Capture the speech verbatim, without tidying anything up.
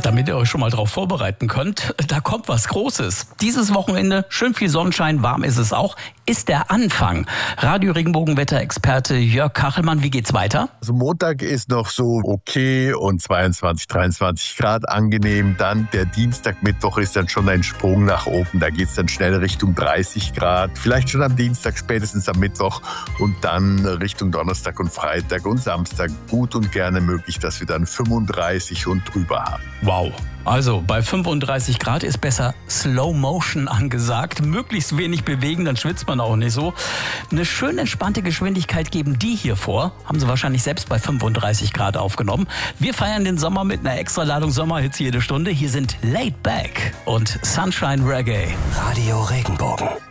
damit ihr euch schon mal darauf vorbereiten könnt, da kommt was Großes. Dieses Wochenende, schön viel Sonnenschein, warm ist es auch, ist der Anfang. Radio-Regenbogen-Wetterexperte Jörg Kachelmann, wie geht's weiter? Also Montag ist noch so okay und zweiundzwanzig, dreiundzwanzig Grad angenehm. Dann der Dienstag, Mittwoch ist dann schon ein Sprung nach oben. Da geht's dann schnell Richtung dreißig Grad. Vielleicht schon am Dienstag, spätestens am Mittwoch und dann Richtung Donnerstag und Freitag und Samstag. Gut und gerne möglich, dass wir dann fünfunddreißig und drüber haben. Wow. Also bei fünfunddreißig Grad ist besser Slow Motion angesagt. Möglichst wenig bewegen, dann schwitzt man auch nicht so. Eine schön entspannte Geschwindigkeit geben die hier vor. Haben sie wahrscheinlich selbst bei fünfunddreißig Grad aufgenommen. Wir feiern den Sommer mit einer Extraladung Sommerhits jede Stunde. Hier sind Laid Back und Sunshine Reggae. Radio Regenbogen.